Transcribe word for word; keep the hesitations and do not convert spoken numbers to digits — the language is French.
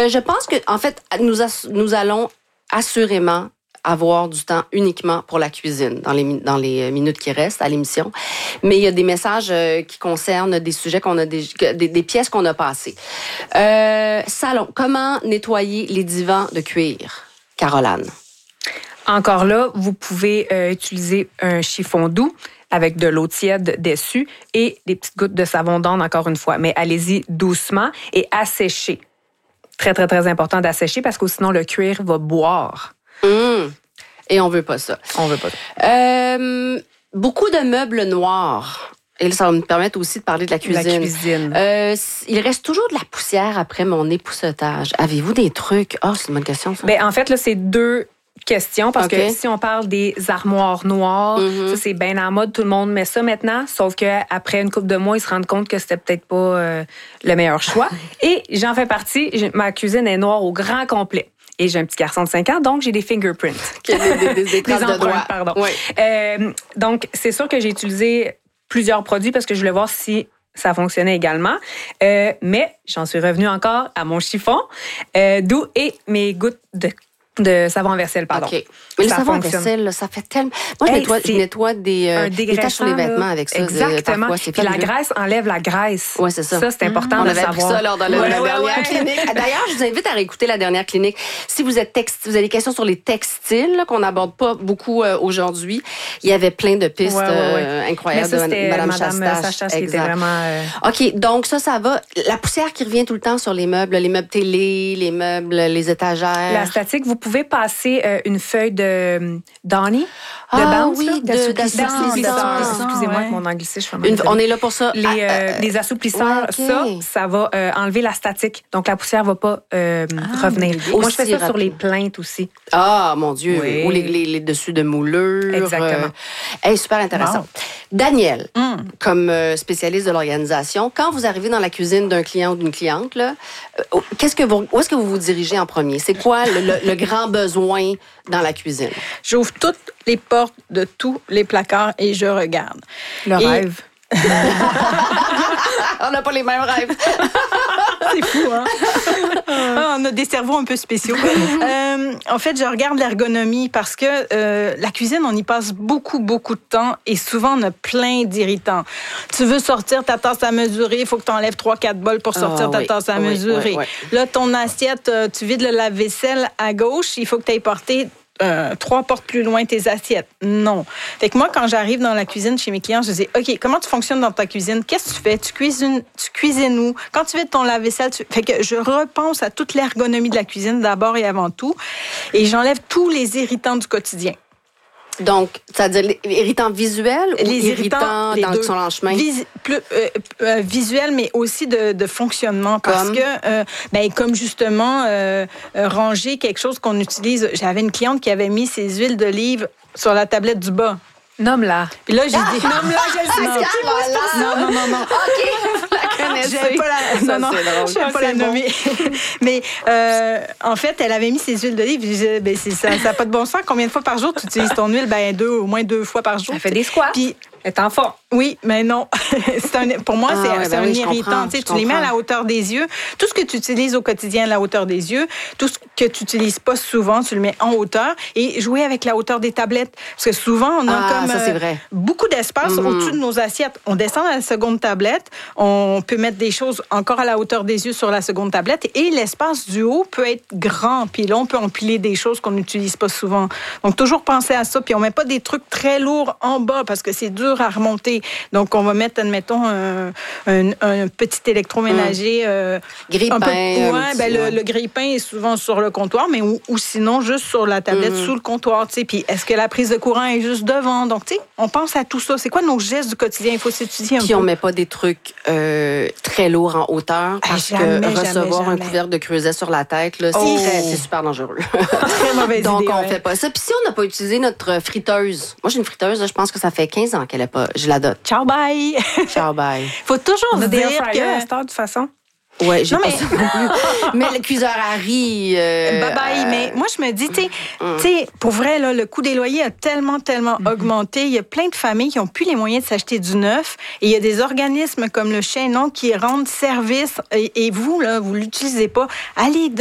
Euh, je pense que, en fait, nous, ass- nous allons assurément avoir du temps uniquement pour la cuisine dans les, dans les minutes qui restent à l'émission. Mais il y a des messages euh, qui concernent des sujets qu'on a, des, des, des pièces qu'on a passées. Euh, salon, comment nettoyer les divans de cuir? Caroline. Encore là, vous pouvez euh, utiliser un chiffon doux avec de l'eau tiède dessus et des petites gouttes de savon d'onde, encore une fois. Mais allez-y doucement et asséchez. Très, très, très important d'assécher parce que sinon, le cuir va boire. Mmh. Et on veut pas ça. On veut pas ça. Euh, beaucoup de meubles noirs. Et là, ça va me permettre aussi de parler de la cuisine. La cuisine. Euh, il reste toujours de la poussière après mon époussetage. Avez-vous des trucs? Ah, oh, c'est une bonne question, ça. Bien, en fait, là, c'est deux questions parce okay. que si on parle des armoires noires, mm-hmm. ça, c'est bien en mode. Tout le monde met ça maintenant. Sauf qu'après une couple de mois, ils se rendent compte que c'était peut-être pas euh, le meilleur choix. Et j'en fais partie. Ma cuisine est noire au grand complet. Et j'ai un petit garçon de cinq ans, donc j'ai des fingerprints. Des, des, des, des traces des de doigts. Pardon. Oui. Euh, donc, c'est sûr que j'ai utilisé plusieurs produits parce que je voulais voir si ça fonctionnait également. Euh, mais j'en suis revenue encore à mon chiffon, euh, d'où et mes gouttes de De savon à vaisselle, pardon. OK. Mais ça le savon à vaisselle, là, ça fait tellement... Moi, je hey, nettoie, je nettoie des, euh, des taches sur les vêtements là. Avec ça. Exactement. Parfois, c'est Puis la graisse enlève la graisse. Oui, c'est ça. Ça, c'est important mmh. de On avait savoir. appris ça lors de la, ouais, la ouais, dernière ouais. clinique. D'ailleurs, je vous invite à réécouter la dernière clinique. Si vous êtes textile, vous avez des questions sur les textiles, là, qu'on n'aborde pas beaucoup euh, aujourd'hui, il y avait plein de pistes ouais, ouais, ouais. Euh, incroyables ça, de Mme Chastache. Chastache qui était vraiment... Euh... OK, donc ça, ça va. La poussière qui revient tout le temps sur les meubles, les meubles télé, les meubles, les étagères. La statique, vous pouvez passer euh, une feuille de Donny, de ah, bounce, oui, d'assouplissant. Excusez-moi avec mon anglicisme. On est là pour ça. Les, euh, les assouplisseurs, ouais, okay. ça, ça va euh, enlever la statique. Donc, la poussière ne va pas euh, ah, revenir. Moi, je fais ça rapide. Sur les plaintes aussi. Ah, mon Dieu. Oui. Ou les, les, les dessus de moulure. Exactement. Euh, hey, super intéressant. Wow. Daniel, mm. comme euh, spécialiste de l'organisation, quand vous arrivez dans la cuisine d'un client ou d'une cliente, là, euh, qu'est-ce que vous, où est-ce que vous vous dirigez en premier? C'est quoi le, le, le grand besoin dans la cuisine? J'ouvre toutes les portes de tous les placards et je regarde. Le et... rêve. On n'a pas les mêmes rêves. C'est fou, hein? Ah, on a des cerveaux un peu spéciaux. euh, en fait, je regarde l'ergonomie parce que euh, la cuisine, on y passe beaucoup, beaucoup de temps et souvent, on a plein d'irritants. Tu veux sortir ta tasse à mesurer, il faut que tu enlèves trois quatre bols pour sortir oh, ta oui, tasse à oui, mesurer. Oui, oui. Là, ton assiette, tu vides le lave-vaisselle à gauche, il faut que tu ailles porter Euh, trois portes plus loin tes assiettes. Non. Fait que moi, quand j'arrive dans la cuisine chez mes clients, je dis, OK, comment tu fonctionnes dans ta cuisine? Qu'est-ce que tu fais? Tu cuisines, tu cuisines où? Quand tu vides ton lave-vaisselle, tu... Fait que je repense à toute l'ergonomie de la cuisine d'abord et avant tout et j'enlève tous les irritants du quotidien. Donc, c'est-à-dire les irritants visuels ou les irritants, irritants les dans deux. son chemin? Vis, plus, euh, euh, visuels, mais aussi de, de fonctionnement. Parce comme? que, euh, ben, comme justement, euh, euh, ranger quelque chose qu'on utilise. J'avais une cliente qui avait mis ses huiles d'olive sur la tablette du bas. Nomme-la. Puis là, j'ai ah, dit... Nomme-la, je sais non. c'est qui, non, non, non, non. OK, vous la connaissez. Je vais pas la, ça, non, non, drôle. je vais pas la nommer. Mais euh, en fait, elle avait mis ses huiles d'olive. Je disais, ben, c'est, ça n'a pas de bon sens. Combien de fois par jour tu utilises ton huile? Ben, deux, au moins deux fois par jour. Elle fait des squats. Puis, elle est en forme. Oui, mais non. c'est un, pour moi, ah, c'est, ouais, c'est ben un oui, irritant. Tu, sais, tu les mets à la hauteur des yeux. Tout ce que tu utilises au quotidien à la hauteur des yeux, tout ce que tu n'utilises pas souvent, tu le mets en hauteur. Et jouer avec la hauteur des tablettes. Parce que souvent, on a ah, comme ça, c'est vrai. Euh, beaucoup d'espace mm-hmm. au-dessus de nos assiettes. On descend à la seconde tablette. On peut mettre des choses encore à la hauteur des yeux sur la seconde tablette. Et l'espace du haut peut être grand. Puis là, on peut empiler des choses qu'on n'utilise pas souvent. Donc, toujours penser à ça. Puis on ne met pas des trucs très lourds en bas parce que c'est dur à remonter. Donc, on va mettre, admettons, un, un, un petit électroménager. Mmh. Euh, grille-pain. Un peu, ouais, petit, ben, ouais. le, le grille-pain est souvent sur le comptoir, mais ou, ou sinon juste sur la tablette, mmh. sous le comptoir. Tu sais. Puis, est-ce que la prise de courant est juste devant? Donc, tu sais, on pense à tout ça. C'est quoi nos gestes du quotidien? Il faut s'étudier un Puis peu. on ne met pas des trucs euh, très lourds en hauteur parce jamais, que recevoir jamais, un jamais. couvercle de creuset sur la tête, là, c'est, Oh. très, c'est super dangereux. Très mauvaise Donc, idée. on ne ouais. fait pas ça. Puis si on n'a pas utilisé notre friteuse, moi, j'ai une friteuse, là, je pense que ça fait quinze ans qu'elle est pas. Je la dote. Ciao, bye! Ciao, bye. Faut toujours On se a des dire air-fryers que... à cette heure, de toute façon. Oui, j'ai Non, pas mais- ça non plus. Mais le cuiseur à riz... Euh, Bye bye, euh, mais moi, je me dis, tu sais, Mm. tu sais, pour vrai, là, le coût des loyers a tellement, tellement Mm-hmm. augmenté. Il y a plein de familles qui n'ont plus les moyens de s'acheter du neuf. Et il y a des organismes comme le Chaînon qui rendent service. Et, et vous, là, vous ne l'utilisez pas. Allez